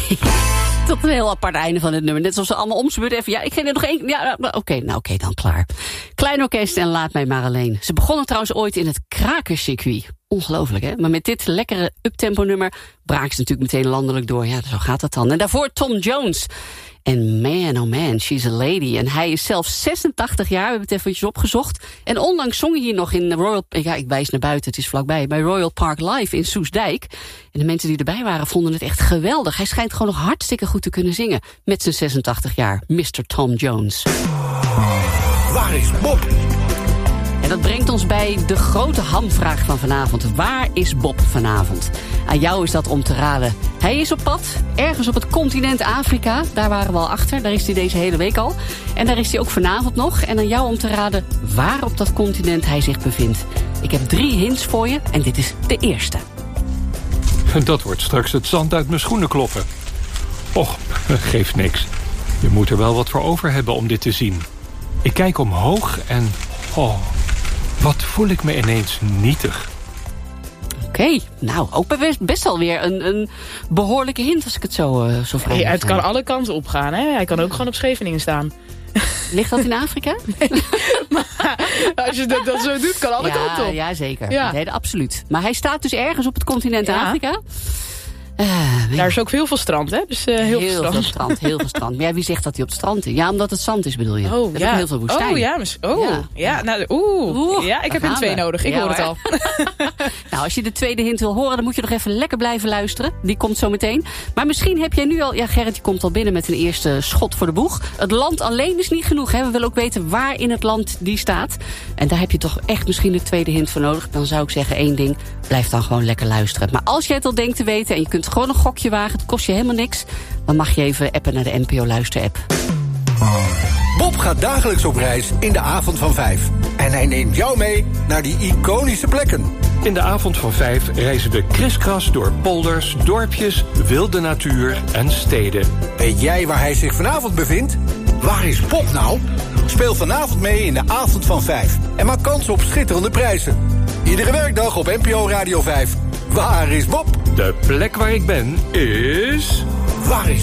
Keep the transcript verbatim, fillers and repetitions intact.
Tot een heel apart einde van het nummer. Net zoals ze allemaal omsbeurden even. Ja, ik ging er nog één. Ja, oké, okay, nou oké, okay, dan klaar. Klein orkest en Laat mij maar alleen. Ze begonnen trouwens ooit in het krakerscircuit. Ongelooflijk, hè? Maar met dit lekkere uptempo nummer braken ze natuurlijk meteen landelijk door. Ja, zo gaat dat dan. En daarvoor Tom Jones. En man, oh man, she's a lady. En hij is zelfs zesentachtig jaar, we hebben het eventjes opgezocht. En onlangs zong hij hier nog in Royal... Ja, ik wijs naar buiten, het is vlakbij. Bij Royal Park Live in Soestdijk. En de mensen die erbij waren vonden het echt geweldig. Hij schijnt gewoon nog hartstikke goed te kunnen zingen. Met zijn zesentachtig jaar, mister Tom Jones. Waar is Bob? En dat brengt ons bij de grote hamvraag van vanavond. Waar is Bob vanavond? Aan jou is dat om te raden. Hij is op pad, ergens op het continent Afrika. Daar waren we al achter, daar is hij deze hele week al. En daar is hij ook vanavond nog. En aan jou om te raden waar op dat continent hij zich bevindt. Ik heb drie hints voor je en dit is de eerste. Dat wordt straks het zand uit mijn schoenen kloppen. Och, geeft niks. Je moet er wel wat voor over hebben om dit te zien. Ik kijk omhoog en... Oh, wat voel ik me ineens nietig. Oké, okay, nou, ook best, best wel weer een, een behoorlijke hint als ik het zo, uh, zo vraag. Hey, het kan alle kanten opgaan, hè? Hij kan ook gewoon op Scheveningen staan. Ligt dat in Afrika? Nee, maar als je dat, dat zo doet, kan alle ja, kanten op. Ja, zeker. Ja. Nee, absoluut. Maar hij staat dus ergens op het continent ja. Afrika. Uh, Daar is ook heel veel strand, hè? Dus uh, heel, heel veel strand. veel strand. Heel veel strand. Maar ja, wie zegt dat hij op het strand is? Ja, omdat het zand is, bedoel je. Oh, dat ja. Heel veel woestijn. Oh, ja. Oh, ja. ja nou, oeh. oeh. Ja, ik heb er twee we. nodig. Ik ja, hoor het al. Nou, als je de tweede hint wil horen, dan moet je nog even lekker blijven luisteren. Die komt zo meteen. Maar misschien heb jij nu al... Ja, Gerrit, die komt al binnen met een eerste schot voor de boeg. Het land alleen is niet genoeg, hè? We willen ook weten waar in het land die staat. En daar heb je toch echt misschien de tweede hint voor nodig. Dan zou ik zeggen één ding. Blijf dan gewoon lekker luisteren. Maar als je het al denkt te weten en je kunt gewoon een gokje wagen, het kost je helemaal niks, dan mag je even appen naar de N P O Luister-app. Bob gaat dagelijks op reis in de avond van vijf. En hij neemt jou mee naar die iconische plekken. In de avond van vijf reizen we kriskras door polders, dorpjes, wilde natuur en steden. Weet jij waar hij zich vanavond bevindt? Waar is Bob nou? Speel vanavond mee in de avond van vijf. En maak kans op schitterende prijzen. Iedere werkdag op N P O Radio vijf. Waar is Bob? De plek waar ik ben is... Waar is